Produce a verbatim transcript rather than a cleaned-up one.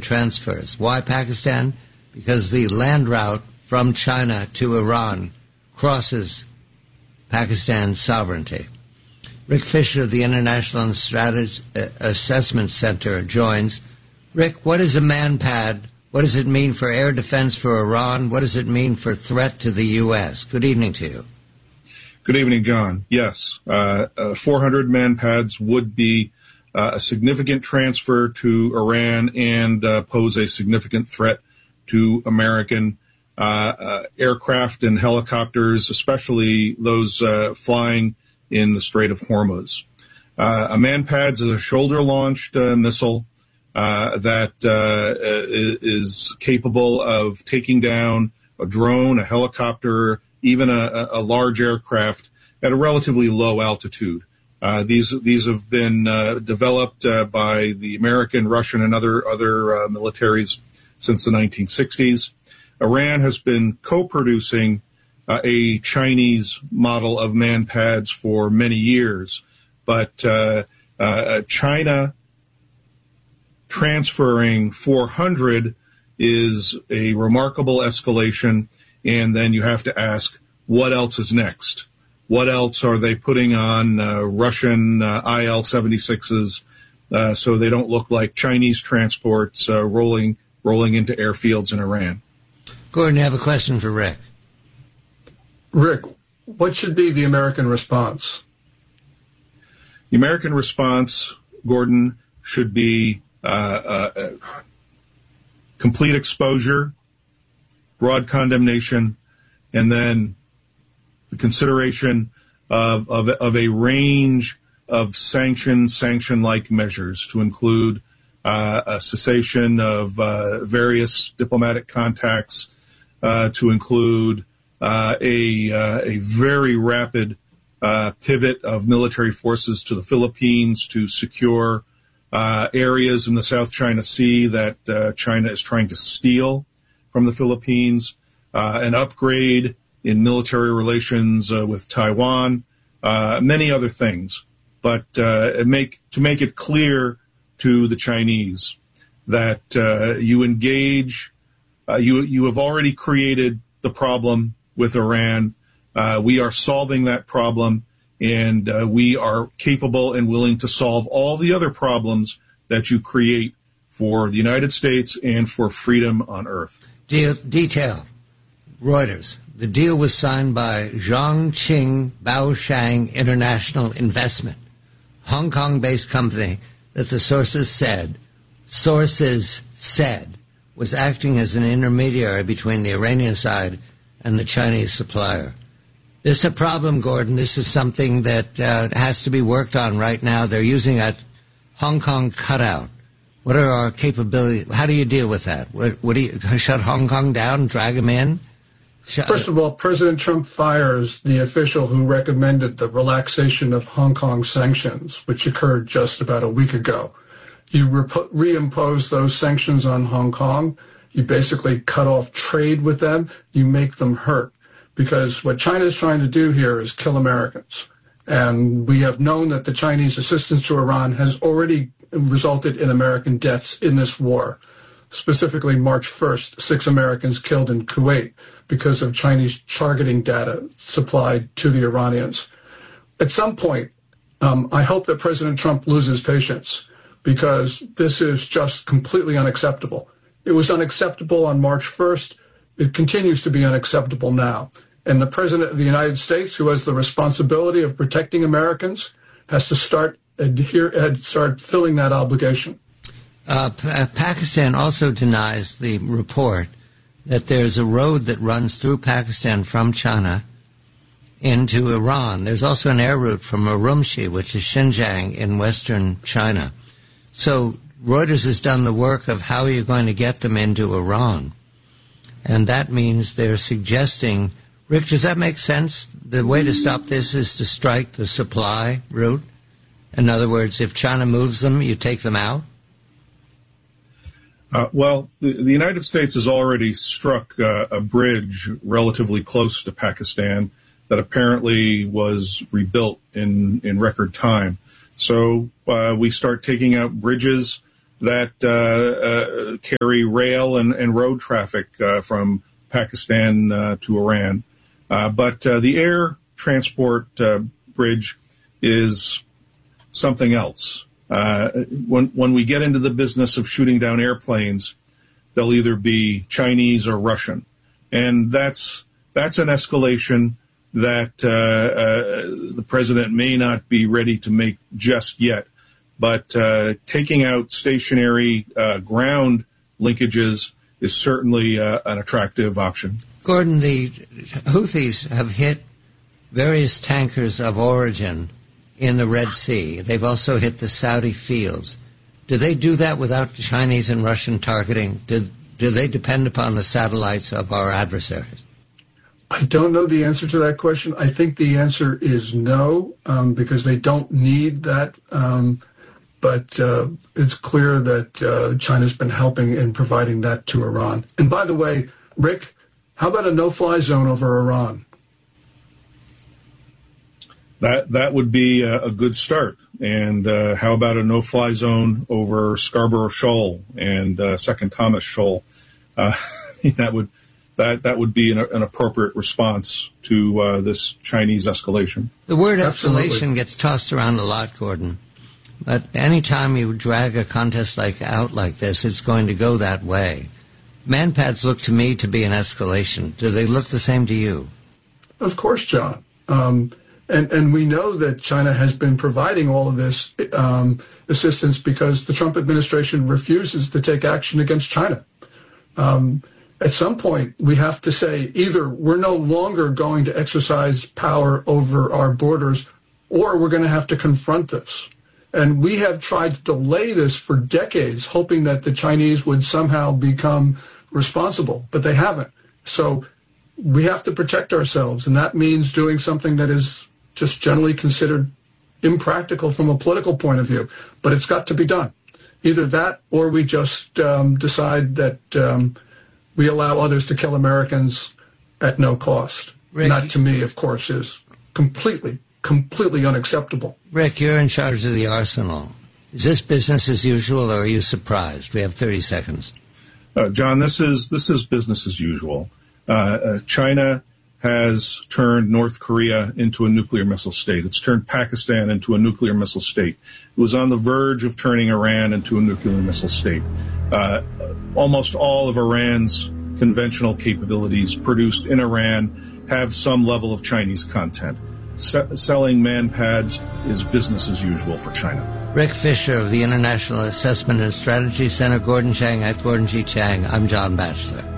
transfers. Why Pakistan? Because the land route from China to Iran crosses Pakistan's sovereignty. Rick Fisher of the International Strategy Assessment Center joins. Rick, what is a MANPAD? What does it mean for air defense for Iran? What does it mean for threat to the U S? Good evening to you. Good evening, John. Yes, uh, uh, four hundred MANPADs would be uh, a significant transfer to Iran and uh, pose a significant threat to American uh, uh, aircraft and helicopters, especially those uh, flying in the Strait of Hormuz. Uh, a MANPADS is a shoulder-launched uh, missile uh, that uh, is capable of taking down a drone, a helicopter, even a, a large aircraft at a relatively low altitude. Uh, these these have been uh, developed uh, by the American, Russian, and other other uh, militaries since the nineteen sixties. Iran has been co-producing uh, a Chinese model of MANPADS for many years, but uh, uh, China transferring four hundred is a remarkable escalation. And then you have to ask, what else is next? What else are they putting on uh, Russian uh, I L seventy-sixes uh, so they don't look like Chinese transports uh, rolling rolling into airfields in Iran? Gordon, you have a question for Rick. Rick, what should be the American response? The American response, Gordon, should be uh, uh, complete exposure, broad condemnation, and then the consideration of, of, of a range of sanction, sanction-like measures to include uh, a cessation of uh, various diplomatic contacts, uh, to include uh, a, uh, a very rapid uh, pivot of military forces to the Philippines to secure uh, areas in the South China Sea that uh, China is trying to steal from the Philippines, uh, an upgrade in military relations uh, with Taiwan, uh, many other things. But uh, make to make it clear to the Chinese that uh, you engage, uh, you you have already created the problem with Iran. Uh, we are solving that problem, and uh, we are capable and willing to solve all the other problems that you create for the United States and for freedom on Earth. Deal, detail. Reuters. The deal was signed by Zhongqing Baoshang International Investment, Hong Kong-based company that the sources said, sources said, was acting as an intermediary between the Iranian side and the Chinese supplier. This is a problem, Gordon. This is something that uh, has to be worked on right now. They're using a Hong Kong cutout. What are our capabilities? How do you deal with that? What, what do you shut Hong Kong down, drag them in? Shut, First of all, President Trump fires the official who recommended the relaxation of Hong Kong sanctions, which occurred just about a week ago. You re- reimpose those sanctions on Hong Kong. You basically cut off trade with them. You make them hurt. Because what China is trying to do here is kill Americans. And we have known that the Chinese assistance to Iran has already resulted in American deaths in this war. Specifically, March first, six Americans killed in Kuwait because of Chinese targeting data supplied to the Iranians. At some point, um, I hope that President Trump loses patience, because this is just completely unacceptable. It was unacceptable on March first. It continues to be unacceptable now. And the President of the United States, who has the responsibility of protecting Americans, has to start adhere, start filling that obligation. Uh, P- Pakistan also denies the report that there's a road that runs through Pakistan from China into Iran. There's also an air route from Urumqi, which is Xinjiang in western China. So Reuters has done the work of how are you going to get them into Iran. And that means they're suggesting, Rick, does that make sense? The way to stop this is to strike the supply route. In other words, if China moves them, you take them out? Uh, well, the, the United States has already struck uh, a bridge relatively close to Pakistan that apparently was rebuilt in, in record time. So uh, we start taking out bridges that uh, uh, carry rail and, and road traffic uh, from Pakistan uh, to Iran. Uh, but uh, the air transport uh, bridge is something else. Uh, when, when we get into the business of shooting down airplanes, they'll either be Chinese or Russian. And that's that's an escalation that uh, uh, the president may not be ready to make just yet. But uh, taking out stationary uh, ground linkages is certainly uh, an attractive option. Gordon, the Houthis have hit various tankers of origin in the Red Sea. They've also hit the Saudi fields. Do they do that without Chinese and Russian targeting? Do, do they depend upon the satellites of our adversaries? I don't know the answer to that question. I think the answer is no, um, because they don't need that. Um, but uh, it's clear that uh, China's been helping in providing that to Iran. And by the way, Rick, how about a no-fly zone over Iran? That that would be a, a good start. And uh, how about a no-fly zone over Scarborough Shoal and uh, Second Thomas Shoal? Uh, that would that that would be an, an appropriate response to uh, this Chinese escalation. The word Absolutely. escalation gets tossed around a lot, Gordon. But any time you drag a contest like out like this, it's going to go that way. Manpads look to me to be an escalation. Do they look the same to you? Of course, John. Um, and, and we know that China has been providing all of this um, assistance because the Trump administration refuses to take action against China. Um, at some point, we have to say either we're no longer going to exercise power over our borders or we're going to have to confront this. And we have tried to delay this for decades, hoping that the Chinese would somehow become responsible, but they haven't. So we have to protect ourselves, and that means doing something that is just generally considered impractical from a political point of view. But it's got to be done. Either that or we just um, decide that um, we allow others to kill Americans at no cost. Rick, and that, to me, of course, is completely completely unacceptable. Rick, you're in charge of the arsenal. Is this business as usual, or are you surprised? We have thirty seconds. Uh, John, this is this is business as usual. Uh, uh, China has turned North Korea into a nuclear missile state. It's turned Pakistan into a nuclear missile state. It was on the verge of turning Iran into a nuclear missile state. Uh, almost all of Iran's conventional capabilities produced in Iran have some level of Chinese content. Se- selling manpads is business as usual for China. Rick Fisher of the International Assessment and Strategy Center, Gordon Chang at Gordon G. Chang. I'm John Batchelor.